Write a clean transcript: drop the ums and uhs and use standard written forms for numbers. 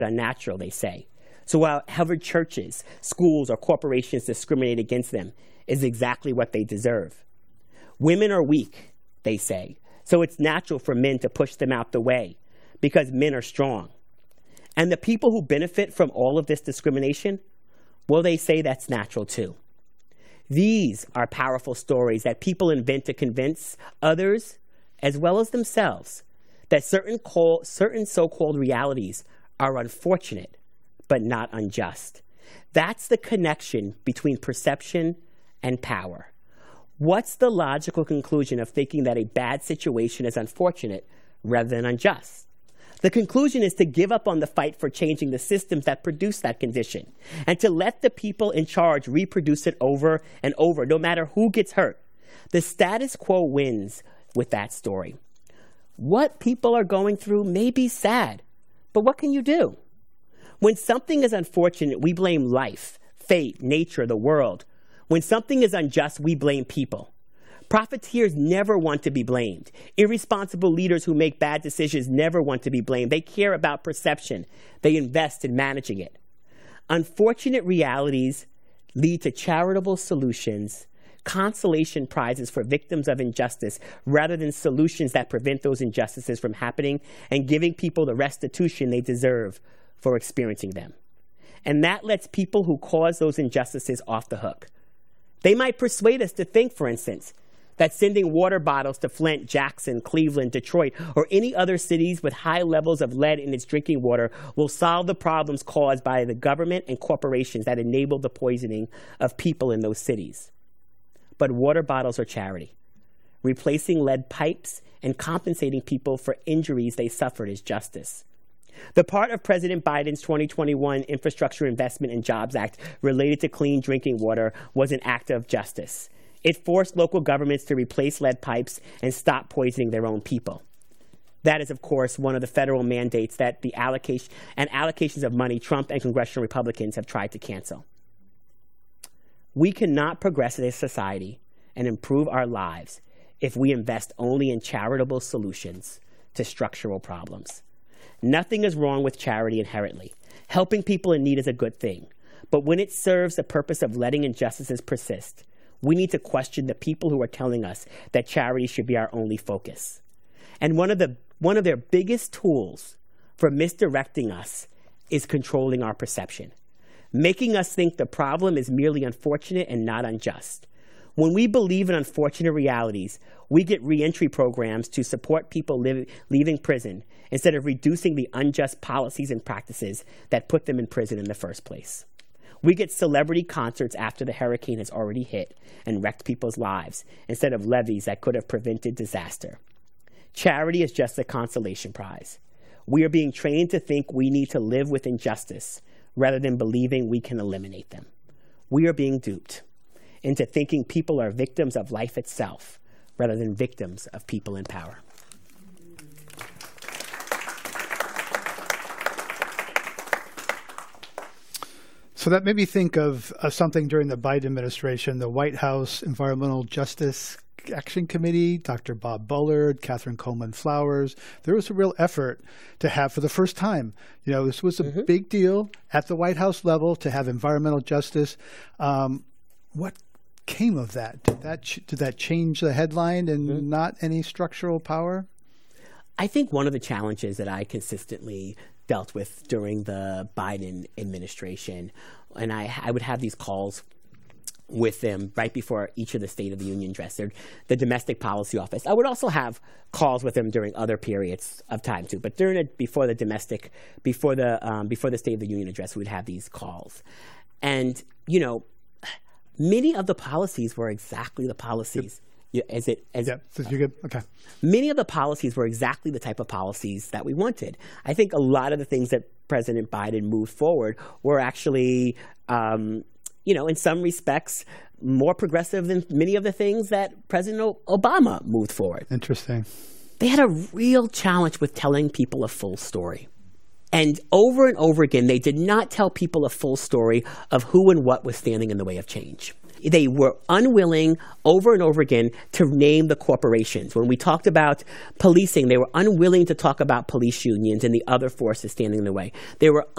unnatural, they say. So while however churches, schools, or corporations discriminate against them is exactly what they deserve. Women are weak, they say, so it's natural for men to push them out the way because men are strong. And the people who benefit from all of this discrimination, well, they say that's natural too. These are powerful stories that people invent to convince others, as well as themselves, that certain so-called realities are unfortunate, but not unjust. That's the connection between perception and power. What's the logical conclusion of thinking that a bad situation is unfortunate rather than unjust? The conclusion is to give up on the fight for changing the systems that produce that condition and to let the people in charge reproduce it over and over, no matter who gets hurt. The status quo wins with that story. What people are going through may be sad, but what can you do? When something is unfortunate, we blame life, fate, nature, the world. When something is unjust, we blame people. Profiteers never want to be blamed. Irresponsible leaders who make bad decisions never want to be blamed. They care about perception. They invest in managing it. Unfortunate realities lead to charitable solutions, consolation prizes for victims of injustice, rather than solutions that prevent those injustices from happening and giving people the restitution they deserve for experiencing them. And that lets people who cause those injustices off the hook. They might persuade us to think, for instance, that sending water bottles to Flint, Jackson, Cleveland, Detroit, or any other cities with high levels of lead in its drinking water will solve the problems caused by the government and corporations that enable the poisoning of people in those cities. But water bottles are charity. Replacing lead pipes and compensating people for injuries they suffered is justice. The part of President Biden's 2021 Infrastructure Investment and Jobs Act related to clean drinking water was an act of justice. It forced local governments to replace lead pipes and stop poisoning their own people. That is, of course, one of the federal mandates that the allocations of money Trump and congressional Republicans have tried to cancel. We cannot progress as a society and improve our lives if we invest only in charitable solutions to structural problems. Nothing is wrong with charity inherently. Helping people in need is a good thing. But when it serves the purpose of letting injustices persist, we need to question the people who are telling us that charity should be our only focus. And one of their biggest tools for misdirecting us is controlling our perception, making us think the problem is merely unfortunate and not unjust. When we believe in unfortunate realities, we get reentry programs to support people leaving prison instead of reducing the unjust policies and practices that put them in prison in the first place. We get celebrity concerts after the hurricane has already hit and wrecked people's lives instead of levees that could have prevented disaster. Charity is just a consolation prize. We are being trained to think we need to live with injustice rather than believing we can eliminate them. We are being duped into thinking people are victims of life itself rather than victims of people in power. So that made me think of something during the Biden administration, the White House Environmental Justice Action Committee, Dr. Bob Bullard, Catherine Coleman Flowers. There was a real effort to have, for the first time, this was a big deal at the White House level to have environmental justice. What came of that? Did that change the headline and not any structural power? I think one of the challenges that I consistently dealt with during the Biden administration, and I would have these calls with them right before each of the State of the Union addresses, the Domestic Policy Office. I would also have calls with them during other periods of time too, but before the State of the Union address, we would have these calls, and many of the policies were exactly the policies. You're good? Okay. Many of the policies were exactly the type of policies that we wanted. I think a lot of the things that President Biden moved forward were actually, in some respects, more progressive than many of the things that President Obama moved forward. Interesting. They had a real challenge with telling people a full story. And over again, they did not tell people a full story of who and what was standing in the way of change. they were unwilling over and over again to name the corporations. When we talked about policing, they were unwilling to talk about police unions and the other forces standing in the way. They were